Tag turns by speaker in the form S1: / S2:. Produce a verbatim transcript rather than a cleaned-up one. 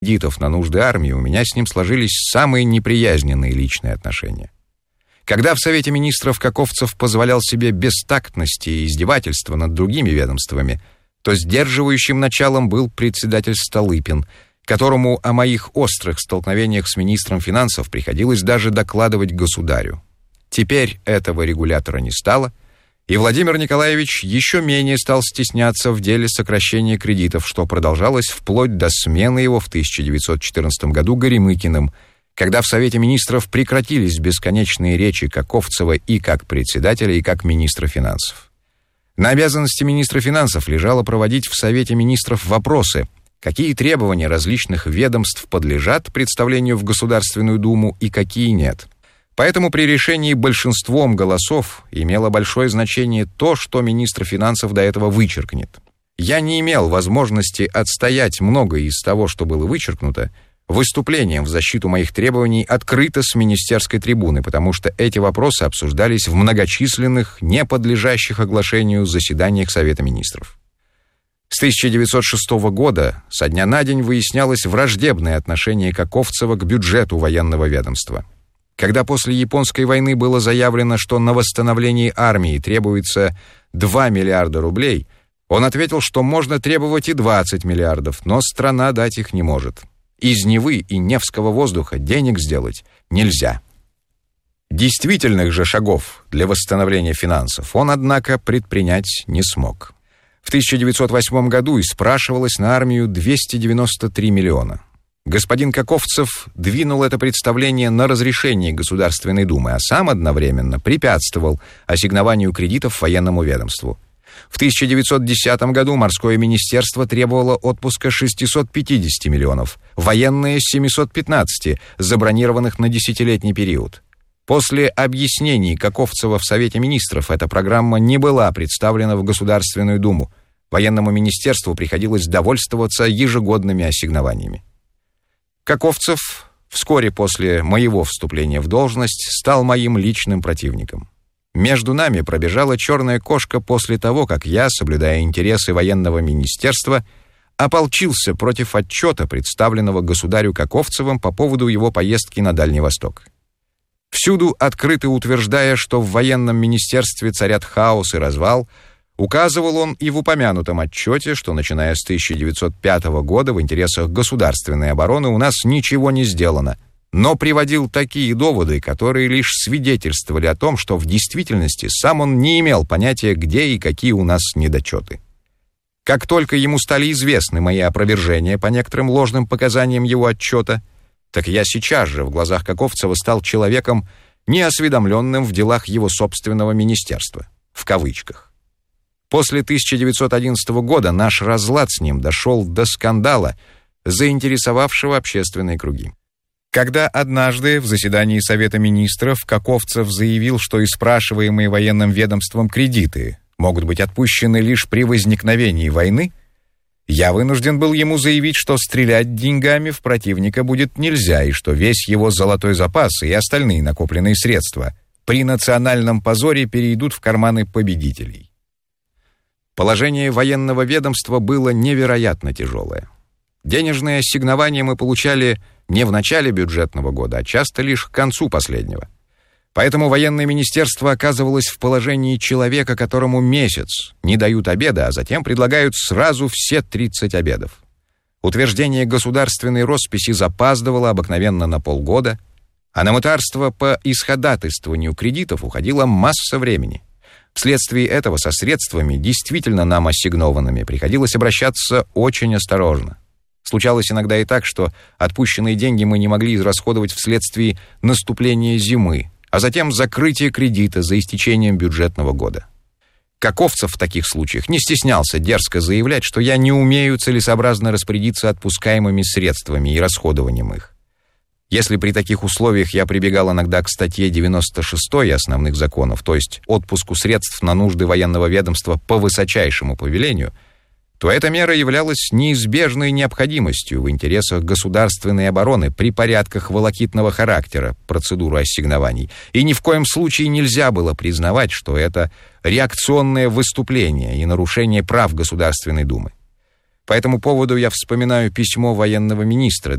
S1: кредитов на нужды армии, у меня с ним сложились самые неприязненные личные отношения. Когда в Совете министров Каковцев позволял себе бестактности и издевательства над другими ведомствами, то сдерживающим началом был председатель Столыпин, которому о моих острых столкновениях с министром финансов приходилось даже докладывать государю. Теперь этого регулятора не стало, и Владимир Николаевич еще менее стал стесняться в деле сокращения кредитов, что продолжалось вплоть до смены его в тысяча девятьсот четырнадцатом году Горемыкиным, когда в Совете министров прекратились бесконечные речи Каковцева и как председателя, и как министра финансов. На обязанности министра финансов лежало проводить в Совете министров вопросы, какие требования различных ведомств подлежат представлению в Государственную Думу и какие нет. Поэтому при решении большинством голосов имело большое значение то, что министр финансов до этого вычеркнет. Я не имел возможности отстоять многое из того, что было вычеркнуто, выступлением в защиту моих требований открыто с министерской трибуны, потому что эти вопросы обсуждались в многочисленных, не подлежащих оглашению заседаниях Совета министров. С тысяча девятьсот шестого года со дня на день выяснялось враждебное отношение Каковцева к бюджету военного ведомства. Когда после Японской войны было заявлено, что на восстановление армии требуется два миллиарда рублей, он ответил, что можно требовать и двадцать миллиардов, но страна дать их не может. Из Невы и Невского воздуха денег сделать нельзя. Действительных же шагов для восстановления финансов он, однако, предпринять не смог. В тысяча девятьсот восьмом году испрашивалось на армию двести девяносто три миллиона. Господин Каковцев двинул это представление на разрешение Государственной Думы, а сам одновременно препятствовал ассигнованию кредитов военному ведомству. В тысяча девятьсот десятом году морское министерство требовало отпуска шестьсот пятьдесят миллионов, военные семьсот пятнадцать, забронированных на десятилетний период. После объяснений Каковцева в Совете министров эта программа не была представлена в Государственную Думу. Военному министерству приходилось довольствоваться ежегодными ассигнованиями. Каковцев вскоре после моего вступления в должность стал моим личным противником. Между нами пробежала черная кошка после того, как я, соблюдая интересы военного министерства, ополчился против отчета, представленного государю Каковцевым по поводу его поездки на Дальний Восток. Всюду открыто утверждая, что в военном министерстве царят хаос и развал, указывал он и в упомянутом отчете, что начиная с тысяча девятьсот пятого года в интересах государственной обороны у нас ничего не сделано, но приводил такие доводы, которые лишь свидетельствовали о том, что в действительности сам он не имел понятия, где и какие у нас недочеты. Как только ему стали известны мои опровержения по некоторым ложным показаниям его отчета, так я сейчас же в глазах Каковцева стал человеком, неосведомленным в делах его собственного министерства, в кавычках. После тысяча девятьсот одиннадцатого года наш разлад с ним дошел до скандала, заинтересовавшего общественные круги. Когда однажды в заседании Совета министров Каковцев заявил, что испрашиваемые военным ведомством кредиты могут быть отпущены лишь при возникновении войны, я вынужден был ему заявить, что стрелять деньгами в противника будет нельзя, и что весь его золотой запас и остальные накопленные средства при национальном позоре перейдут в карманы победителей. Положение военного ведомства было невероятно тяжелое. Денежные ассигнования мы получали не в начале бюджетного года, а часто лишь к концу последнего. Поэтому военное министерство оказывалось в положении человека, которому месяц не дают обеда, а затем предлагают сразу все тридцать обедов. Утверждение государственной росписи запаздывало обыкновенно на полгода, а на мытарство по исходатайствованию кредитов уходила масса времени. Вследствие этого со средствами, действительно нам ассигнованными, приходилось обращаться очень осторожно. Случалось иногда и так, что отпущенные деньги мы не могли израсходовать вследствие наступления зимы, а затем закрытия кредита за истечением бюджетного года. Каковцев в таких случаях не стеснялся дерзко заявлять, что я не умею целесообразно распорядиться отпускаемыми средствами и расходованием их. Если при таких условиях я прибегал иногда к статье девяносто шестой основных законов, то есть отпуску средств на нужды военного ведомства по высочайшему повелению, то эта мера являлась неизбежной необходимостью в интересах государственной обороны при порядках волокитного характера процедуры ассигнований, и ни в коем случае нельзя было признавать, что это реакционное выступление и нарушение прав Государственной Думы. По этому поводу я вспоминаю письмо военного министра